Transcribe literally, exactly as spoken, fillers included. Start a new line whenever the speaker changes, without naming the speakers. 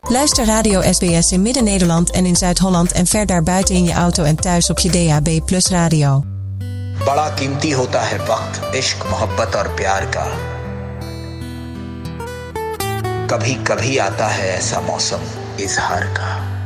Luister Radio S B S in Midden-Nederland en in Zuid-Holland en ver daarbuiten in je auto en thuis op je D A B Plus radio.
बड़ा कीमती होता है वक्त, इश्क, मोहब्बत और प्यार का। कभी कभी आता है ऐसा मौसम इजहार का।